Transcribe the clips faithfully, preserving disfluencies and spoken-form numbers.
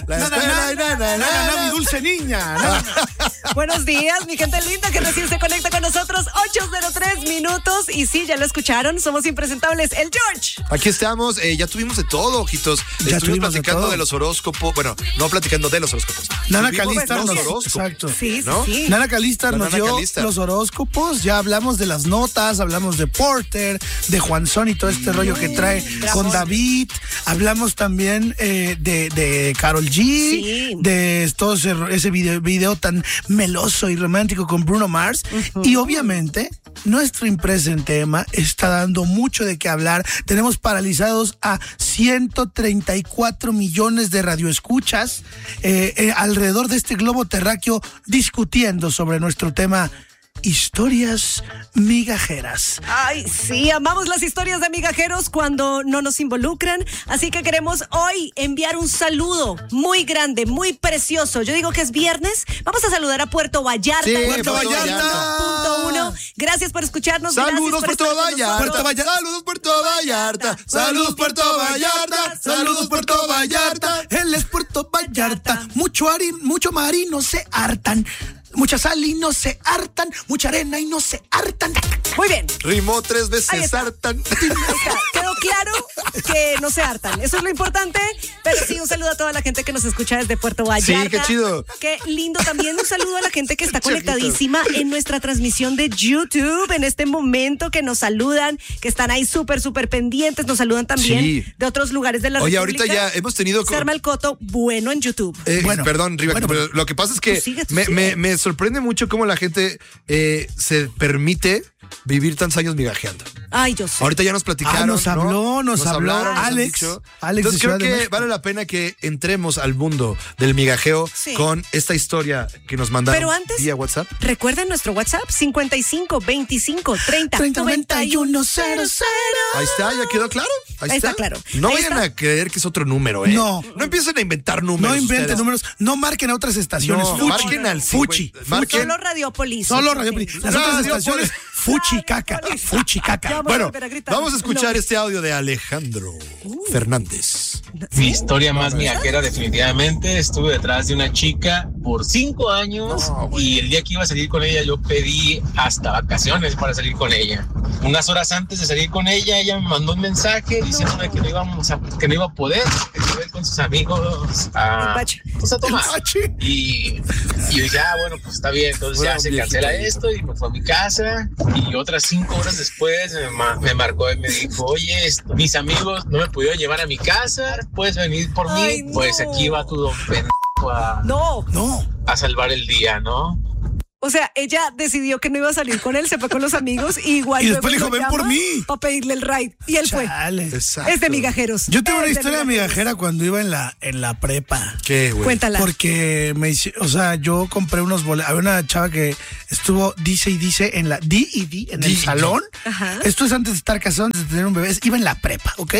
La na, escuela na, y na, na, na, na, na, na. mi dulce niña. Na. Buenos días, mi gente linda que recién se conecta con nosotros. ocho cero tres minutos. Y sí, ya lo escucharon, somos impresentables. El George. Aquí estamos, eh, ya tuvimos de todo, ojitos. Ya Estuvimos tuvimos de platicando todo. de, los horóscopos. Bueno, no platicando de los horóscopos. Nana Tuvimos Calista los nos... horóscopos. Exacto. Sí, ¿No? sí, sí. Nana Calista La nos Nana dio Calista. los horóscopos, ya hablamos de las notas, hablamos de Porter, de Juanzón y todo este rollo que trae bravo. con David, hablamos también eh, de, de Karol G, Sí. de todo ese, ese video, video tan meloso y romántico con Bruno Mars, uh-huh. Y obviamente nuestra impresa en tema está dando mucho de qué hablar. Tenemos paralizados a ciento treinta y cuatro millones de radioescuchas eh, eh, alrededor de este globo terráqueo discutiendo sobre nuestro tema historias migajeras. Ay, sí, amamos las historias de migajeros cuando no nos involucran, así que queremos hoy enviar un saludo muy grande, muy precioso. Yo digo que es viernes, vamos a saludar a Puerto Vallarta. Sí, Puerto Vallarta. Punto uno. Gracias por escucharnos. Saludos, gracias por Puerto estar con Vallarta. nosotros. Puerto Vallarta. Saludos, Puerto Vallarta. Saludos, Puerto Vallarta. Saludos, Puerto Vallarta. Él es Puerto Vallarta. Mucho, hari, mucho mar y no se hartan. Mucha sal y no se hartan. Mucha arena y no se hartan. Muy bien. Rimó tres Ahí veces está. hartan. Ahí está. Quedó claro que no se hartan. Eso es lo importante. Pero sí, un saludo a toda la gente que nos escucha desde Puerto Vallarta. Sí, qué chido. Qué lindo. También un saludo a la gente que está Chiquitos. conectadísima en nuestra transmisión de YouTube en este momento, que nos saludan, que están ahí súper, súper pendientes. Nos saludan también Sí. de otros lugares de la Oye, República. ahorita ya hemos tenido... Se arma el coto bueno en YouTube. Eh, Bueno, perdón, Riva, bueno, pero bueno. lo que pasa es que Tú sigue, tú me, sigue. me- me sorprende mucho cómo la gente eh, se permite vivir tantos años migajeando. Ay, yo sé. Ahorita ya nos platicaron. Ah, nos ¿no? habló, nos habló hablaron, nos han Alex, dicho. Alex de Entonces Ciudad creo de que México. vale la pena que entremos al mundo del migajeo Sí. con esta historia que nos mandaron Pero antes- vía WhatsApp. Recuerden nuestro WhatsApp cincuenta y cinco veinticinco treinta treinta noventa noventa y y uno uno cero cero. Ahí está, ya quedó claro. Ahí, Ahí está claro. No Ahí vayan está. a creer que es otro número, ¿eh? No. No empiecen a inventar números. No inventen ustedes. números, no marquen a otras estaciones. No, Fuchi. marquen al Fuchi. cincuenta. Marquen- Solo Radiopolis. Solo Radio Las otras Radio estaciones, Fuchi caca. Fuchi caca. Ya voy a Bueno, volver a gritar. vamos a escuchar No. este audio de Alejandro Fernández. Mi historia más migajera definitivamente, estuve detrás de una chica por cinco años y el día que iba a salir con ella yo pedí hasta vacaciones para salir con ella. Unas horas antes de salir con ella, ella me mandó un mensaje diciéndome que no íbamos a, que no iba a poder, que se iba a ir con sus amigos a, Bache. pues, a tomar. Bache. Y, y yo dije, ah, bueno, pues está bien, entonces Bueno, ya se viejito cancela ahí. esto y me fue a mi casa y otras cinco horas después me, ma- me marcó y me dijo, oye, esto, mis amigos no me pudieron llevar a mi casa, puedes venir por mí, Ay, no. pues aquí va tu don pendejo a, No. No. a salvar el día, ¿no? O sea, ella decidió que no iba a salir con él, se fue con los amigos y igual. Y después le dijo, ven por mí. Para pedirle el ride. Y él fue. Chale. Exacto. Es de migajeros. Yo tengo una Es de historia migajeros. migajera cuando iba en la, en la prepa. ¿Qué, güey? Cuéntala. Porque me hice, o sea, yo compré unos boletos. Había una chava que estuvo, dice y dice, en la D y D, en D el y D. salón. Ajá. Esto es antes de estar casado, antes de tener un bebé. Iba en la prepa, ¿ok?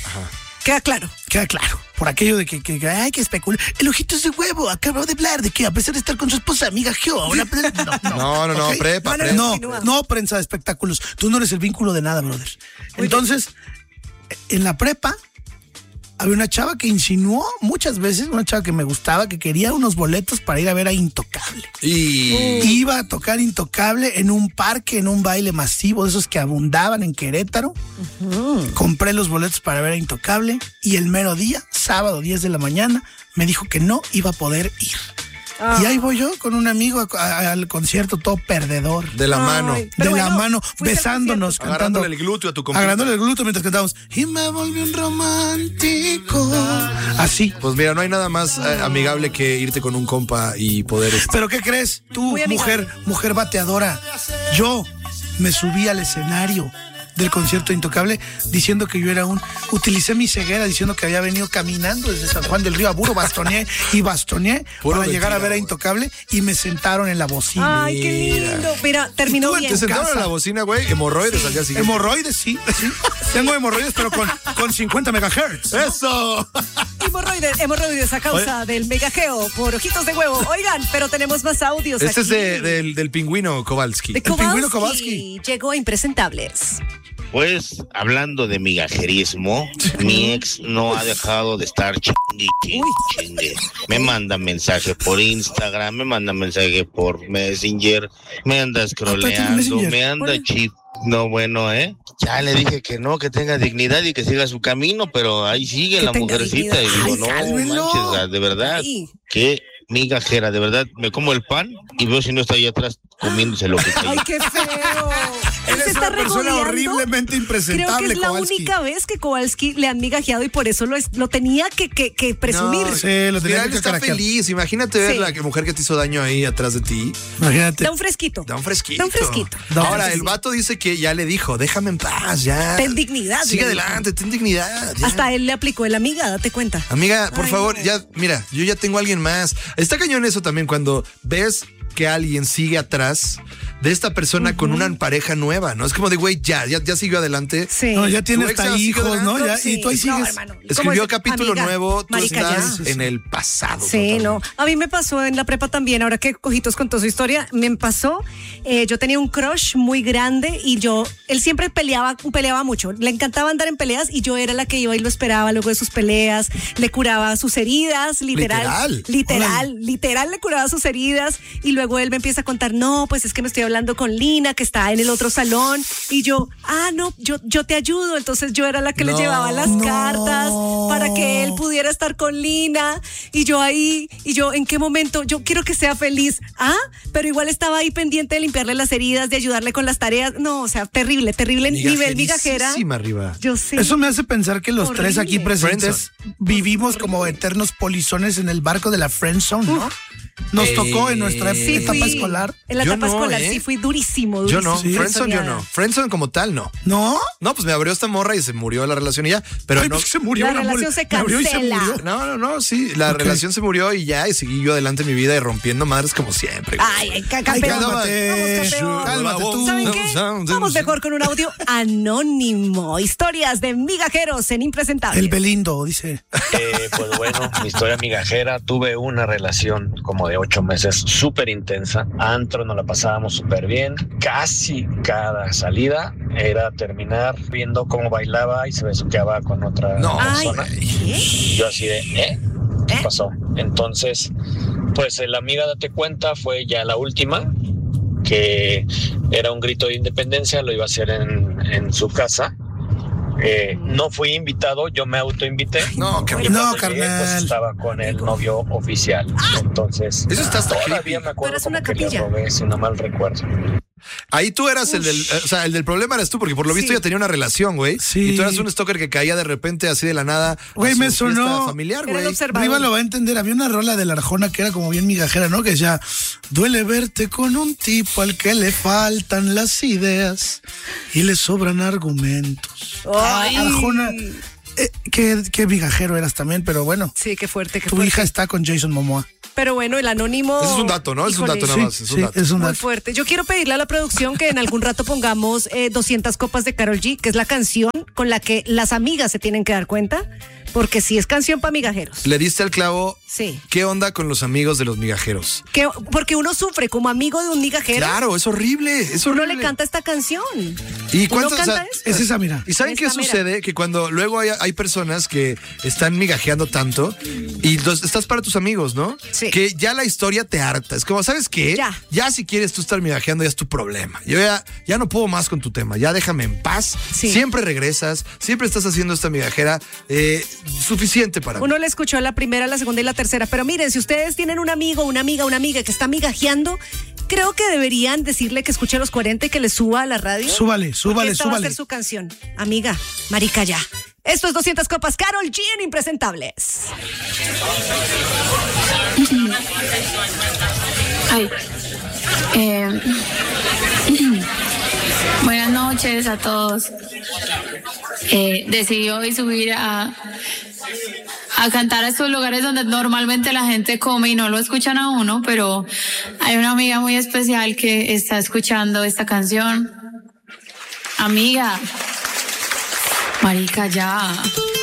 Queda claro. Queda claro. Por aquello de que, que, que ay, que especula. El ojito es de huevo. Acabo de hablar de que a pesar de estar con su esposa, amiga Geo, ahora. No, No, no, no, ¿ok? prepa, Bueno, prepa. No, Continúa. no, prensa de espectáculos. Tú no eres el vínculo de nada, brother. Entonces, en la prepa, había una chava que insinuó muchas veces, una chava que me gustaba, que quería unos boletos para ir a ver a Intocable. Y Iba a tocar Intocable en un parque, en un baile masivo, de esos que abundaban en Querétaro. Compré los boletos para ver a Intocable y el mero día, sábado diez de la mañana, me dijo que no iba a poder ir. Ah. Y ahí voy yo con un amigo a- a- al concierto todo perdedor. de la Ay, mano. De pero la bueno, mano, fuiste al besándonos, concierto. cantando. Agarrándole el glúteo a tu compadre. Agarrándole el glúteo mientras cantábamos. Y me volví un romántico. Así. Pues mira, no hay nada más eh, amigable que irte con un compa y poder... este, Pero ¿qué crees? Tú, Muy amigable. mujer, mujer bateadora. Yo me subí al escenario del concierto Intocable diciendo que yo era un... Utilicé mi ceguera diciendo que había venido caminando desde San Juan del Río a Buro, bastoneé y bastoneé Puro para llegar a ver a mentira, güey. Intocable y me sentaron en la bocina. Ay, qué lindo. Mira, terminó ¿Y tú en bien. Te sentaron casa. en la bocina, güey, hemorroides al día siguiente. Hemorroides, sí, sí. Tengo hemorroides, pero con, con cincuenta megahertz. ¡Eso! Hemorroides, hemorroides a causa del megajeo por ojitos de huevo. Oigan, pero tenemos más audios Este es aquí. de- del, del pingüino Kowalski. De El pingüino Kowalski. Kowalski. Llegó a Impresentables. Pues, hablando de migajerismo, mi ex no ha dejado de estar chingue, chingue, chingue. Me manda mensaje por Instagram, me manda mensaje por Messenger, me anda scrolleando, me anda chip. No, bueno, ¿eh? Ya le dije que no, que tenga dignidad y que siga su camino, pero ahí sigue la mujercita. Dignidad. Y digo, Ay, no cálmelo. manches, de verdad, Ay. qué migajera, de verdad, me como el pan y veo si no está ahí atrás comiéndose lo que está ahí. ¡Ay, qué feo! Él es una persona horriblemente impresentable. Creo que es la Kowalski. única vez que Kowalski le han migajeado y por eso lo, es, lo tenía que, que, que presumir. No, sí, lo tenía que está caraquear. Feliz. Imagínate ver sí. la mujer que te hizo daño ahí atrás de ti. Imagínate. Da un fresquito. Da un fresquito. Da un fresquito. Da Ahora, un el vato dice que ya le dijo, déjame en paz, ya. Ten dignidad. Sigue adelante, ten dignidad. Ya. Hasta él le aplicó el amiga, date cuenta. Amiga, por Ay, favor, no. ya, mira, yo ya tengo a alguien más. Está cañón eso también cuando ves que alguien sigue atrás de esta persona uh-huh. con una pareja nueva, ¿no? Es como de, güey, ya, ya, ya siguió adelante. Sí. No, ya tiene hasta hijos, ¿no? Ya, sí. Y tú ahí sigues. No, hermano. Escribió capítulo amiga, nuevo, tú marica, estás ya. en el pasado. Sí, totalmente. no. A mí me pasó en la prepa también, ahora que Cojitos contó su historia, me pasó, eh, yo tenía un crush muy grande y yo, él siempre peleaba, peleaba mucho, le encantaba andar en peleas y yo era la que iba y lo esperaba luego de sus peleas, le curaba sus heridas, literal. Literal. Literal, Hola. literal le curaba sus heridas y luego él me empieza a contar, no, pues es que me estoy hablando con Lina, que está en el otro salón y yo, ah, no, yo, yo te ayudo. Entonces yo era la que no, le llevaba las no. cartas para que él pudiera estar con Lina y yo ahí, y yo, ¿en qué momento? Yo quiero que sea feliz. Ah, pero igual estaba ahí pendiente de limpiarle las heridas, de ayudarle con las tareas. No, o sea, terrible, terrible nivel migajera. Arriba. Yo sé. Eso me hace pensar que los Horrible. tres aquí presentes Friendzone. vivimos como eternos polizones en el barco de la friendzone, ¿no? Uf. Nos eh, tocó en nuestra sí, etapa fui, escolar. En la yo etapa no, escolar ¿eh? sí fui durísimo, durísimo. Yo no, sí, friendzone yo no. Friendzone como tal no. ¿No? No, pues me abrió esta morra y se murió la relación y ya. Pero Ay, no. Pues se murió la, la relación se cancela. Y se murió. No, no, no, sí. La okay. relación se murió y ya, y seguí yo adelante en mi vida y rompiendo madres como siempre. Ay, ay, campeón. Ay, cálmate. Vamos, campeón. Cálmate tú. ¿Saben qué? Vamos mejor con un audio anónimo. Historias de migajeros en Impresentables. El Belindo, dice. Eh, pues bueno, mi historia migajera. Tuve una relación como de ocho meses súper intensa. Antro, nos la pasábamos súper bien. Casi cada salida era terminar viendo cómo bailaba y se besuqueaba con otra no. persona. Ay, yo así de, ¿eh? ¿Qué ¿Eh? pasó? Entonces, pues la amiga, date cuenta, fue ya la última, que era un grito de independencia, lo iba a hacer en, en su casa. Eh, no fui invitado, yo me autoinvité. No, que no, llegué, carnal. Pues estaba con el novio oficial. Entonces, eso está hasta todavía creepy. me acuerdo una como que le capilla. robé, si no mal recuerdo. Ahí tú eras Ush. el del, o sea, el del problema eres tú, porque por lo visto Sí. ya tenía una relación, güey. Sí. Y tú eras un stalker que caía de repente así de la nada. Güey, me sonó familiar, Era el güey. observador. Riva lo va a entender. Había una rola de la Arjona que era como bien migajera, ¿no? Que decía, duele verte con un tipo al que le faltan las ideas y le sobran argumentos. Ay. Arjona, eh, qué, qué migajero eras también, pero bueno. Sí, qué fuerte, qué Tu fuerte. hija está con Jason Momoa. Pero bueno, el anónimo. Ese es un dato, ¿no? Es un Híjole. dato nada más. Sí, Es un sí, dato. es un Muy dato. fuerte. Yo quiero pedirle a la producción que en algún rato pongamos eh, doscientas copas de Karol G, que es la canción con la que las amigas se tienen que dar cuenta, porque sí es canción para migajeros. Le diste al clavo. Sí. ¿Qué onda con los amigos de los migajeros? Que, porque uno sufre como amigo de un migajero. Claro, es horrible. Es Uno horrible. le canta esta canción. ¿Y Uno cuánto, canta o sea, esto. Es esa, mira. ¿Y saben qué Esta mera. sucede? Que cuando luego hay, hay personas que están migajeando tanto y los, estás para tus amigos, ¿no? Sí. Que ya la historia te harta. Es como, ¿sabes qué? Ya. Ya si quieres tú estar migajeando ya es tu problema. Yo ya, ya no puedo más con tu tema. Ya déjame en paz. Sí. Siempre regresas. Siempre estás haciendo esta migajera. Eh, suficiente para mí. Uno le escuchó la primera, la segunda y la tercera. Pero miren, si ustedes tienen un amigo, una amiga, una amiga que está migajeando, creo que deberían decirle que escuche a los cuarenta y que le suba a la radio. Súbale, súbale, esta va a súbale. ser su canción. Amiga, marica ya. Esto es doscientas copas Karol G en Impresentables. Ay. Eh, buenas noches a todos. Eh, decidí hoy subir a, a cantar a estos lugares donde normalmente la gente come y no lo escuchan a uno, pero hay una amiga muy especial que está escuchando esta canción. Amiga, marica ya.